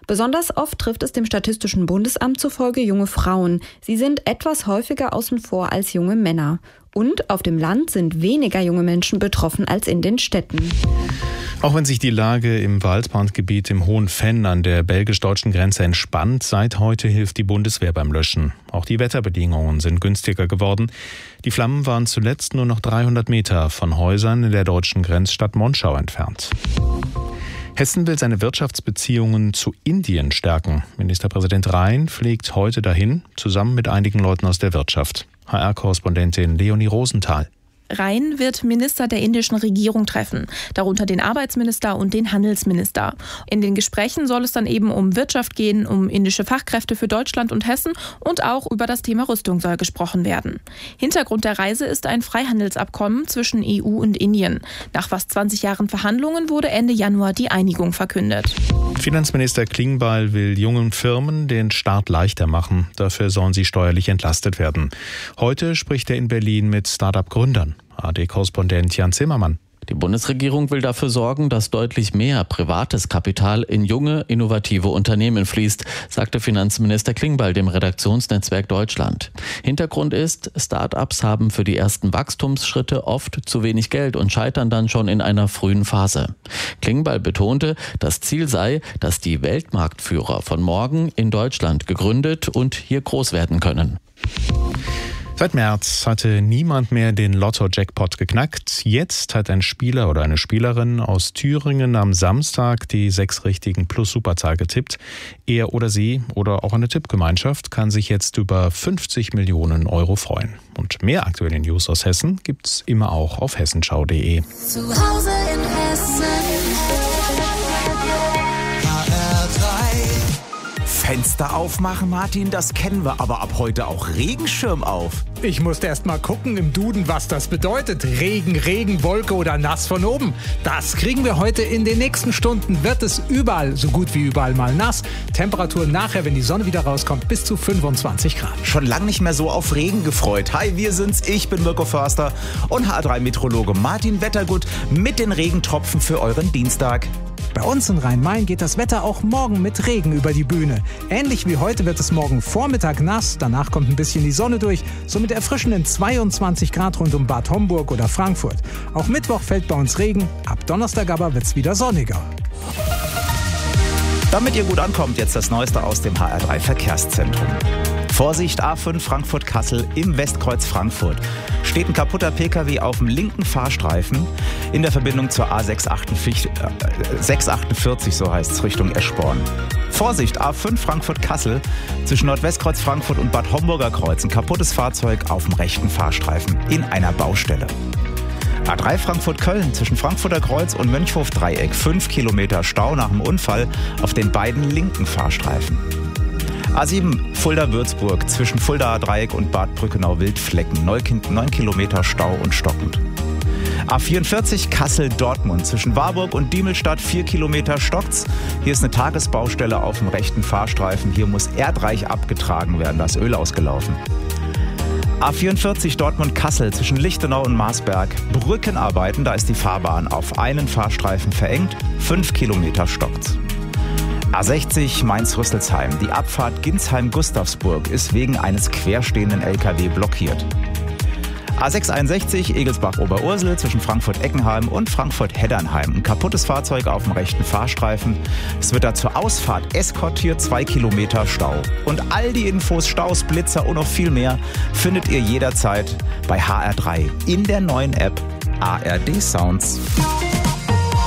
Besonders oft trifft es dem Statistischen Bundesamt zufolge junge Frauen. Sie sind etwas häufiger außen vor als junge Männer. Und auf dem Land sind weniger junge Menschen betroffen als in den Städten. Auch wenn sich die Lage im Waldbrandgebiet im Hohen Venn an der belgisch-deutschen Grenze entspannt, seit heute hilft die Bundeswehr beim Löschen. Auch die Wetterbedingungen sind günstiger geworden. Die Flammen waren zuletzt nur noch 300 Meter von Häusern in der deutschen Grenzstadt Monschau entfernt. Hessen will seine Wirtschaftsbeziehungen zu Indien stärken. Ministerpräsident Rhein fliegt heute dahin, zusammen mit einigen Leuten aus der Wirtschaft. HR-Korrespondentin Leonie Rosenthal. Rhein wird Minister der indischen Regierung treffen, darunter den Arbeitsminister und den Handelsminister. In den Gesprächen soll es dann eben um Wirtschaft gehen, um indische Fachkräfte für Deutschland und Hessen und auch über das Thema Rüstung soll gesprochen werden. Hintergrund der Reise ist ein Freihandelsabkommen zwischen EU und Indien. Nach fast 20 Jahren Verhandlungen wurde Ende Januar die Einigung verkündet. Finanzminister Klingbeil will jungen Firmen den Start leichter machen. Dafür sollen sie steuerlich entlastet werden. Heute spricht er in Berlin mit Start-up-Gründern. ARD-Korrespondent Jan Zimmermann. Die Bundesregierung will dafür sorgen, dass deutlich mehr privates Kapital in junge, innovative Unternehmen fließt, sagte Finanzminister Klingbeil dem Redaktionsnetzwerk Deutschland. Hintergrund ist, Start-ups haben für die ersten Wachstumsschritte oft zu wenig Geld und scheitern dann schon in einer frühen Phase. Klingbeil betonte, das Ziel sei, dass die Weltmarktführer von morgen in Deutschland gegründet und hier groß werden können. Seit März hatte niemand mehr den Lotto-Jackpot geknackt. Jetzt hat ein Spieler oder eine Spielerin aus Thüringen am Samstag die 6 richtigen Plus-Superzahl getippt. Er oder sie oder auch eine Tippgemeinschaft kann sich jetzt über 50 Millionen Euro freuen. Und mehr aktuelle News aus Hessen gibt's immer auch auf hessenschau.de. Zu Hause in Hessen. Fenster aufmachen, Martin, das kennen wir, aber ab heute auch Regenschirm auf. Ich musste erst mal gucken im Duden, was das bedeutet. Regen, Regenwolke oder nass von oben. Das kriegen wir heute. In den nächsten Stunden wird es überall, so gut wie überall mal nass. Temperaturen nachher, wenn die Sonne wieder rauskommt, bis zu 25 Grad. Schon lange nicht mehr so auf Regen gefreut. Hi, wir sind's. Ich bin Mirko Förster und HR3-Meteorologe Martin Wettergut mit den Regentropfen für euren Dienstag. Bei uns in Rhein-Main geht das Wetter auch morgen mit Regen über die Bühne. Ähnlich wie heute wird es morgen Vormittag nass, danach kommt ein bisschen die Sonne durch, so mit erfrischenden 22 Grad rund um Bad Homburg oder Frankfurt. Auch Mittwoch fällt bei uns Regen, ab Donnerstag aber wird's wieder sonniger. Damit ihr gut ankommt, jetzt das Neueste aus dem HR3 Verkehrszentrum. Vorsicht, A5 Frankfurt-Kassel im Westkreuz Frankfurt. Steht ein kaputter Pkw auf dem linken Fahrstreifen in der Verbindung zur A648, so heißt es, Richtung Eschborn. Vorsicht, A5 Frankfurt-Kassel zwischen Nordwestkreuz Frankfurt und Bad Homburger Kreuz. Ein kaputtes Fahrzeug auf dem rechten Fahrstreifen in einer Baustelle. A3 Frankfurt-Köln zwischen Frankfurter Kreuz und Mönchhof-Dreieck. 5 Kilometer Stau nach dem Unfall auf den beiden linken Fahrstreifen. A7 Fulda-Würzburg zwischen Fuldaer Dreieck und Bad Brückenau-Wildflecken. 9 Kilometer Stau und stockend. A44 Kassel-Dortmund zwischen Warburg und Diemelstadt. 4 Kilometer stockt's. Hier ist eine Tagesbaustelle auf dem rechten Fahrstreifen. Hier muss erdreich abgetragen werden, da ist Öl ausgelaufen. A44 Dortmund-Kassel zwischen Lichtenau und Marsberg. Brückenarbeiten, da ist die Fahrbahn auf einen Fahrstreifen verengt. 5 Kilometer stockt's. A60 Mainz-Rüsselsheim. Die Abfahrt Ginsheim-Gustavsburg ist wegen eines querstehenden LKW blockiert. A661 Egelsbach-Oberursel zwischen Frankfurt-Eckenheim und Frankfurt-Heddernheim. Ein kaputtes Fahrzeug auf dem rechten Fahrstreifen. Es wird da zur Ausfahrt eskortiert, 2 Kilometer Stau. Und all die Infos, Staus, Blitzer und noch viel mehr findet ihr jederzeit bei HR3 in der neuen App ARD Sounds.